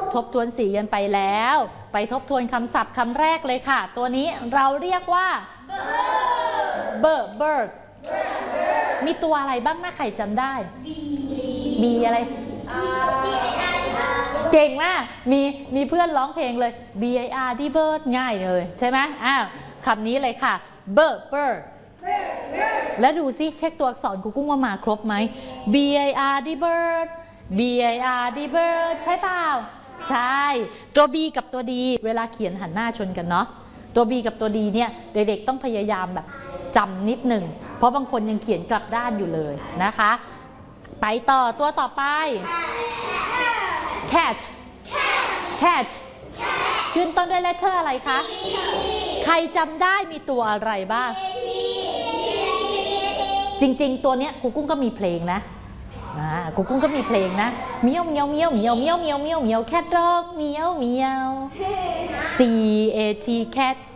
ทบทวนสีกันไปแล้วไปทบทวนคำศัพท์คำแรกเลยค่ะตัวนี้เราเรียกว่า bird มีตัวอะไรบ้างนะใครจำได้ B อะไรเก่งมากมีเพื่อนร้องเพลงเลย BIR ที่ bird ง่ายเลยใช่ไหมคำนี้เลยค่ะ bird แล้วดูซิเช็คตัวอักษรครูกุ้งว่ามาครบไหม BIR ที่ bird BIR ที่ bird ใช่เปล่าใช่ตัว B กับตัว D เวลาเขียนหันหน้าชนกันเนาะตัว B กับตัว D เนี่ยเด็กๆต้องพยายามแบบจำนิดหนึ่งเพราะบางคนยังเขียนกลับด้านอยู่เลยนะคะไปต่อตัวต่อไป cat ขึ้นต้นด้วย letter อะไรคะใครจำได้มีตัวอะไรบ้างจริงๆตัวเนี้ยครูกุ้งก็มีเพลงนะครูกุ้งก็มีเพลงนะเมียวเมียวเมียวเมียวเมียวเมียวเมียวเมียวแคทร้องเมียวเมียว CAT cat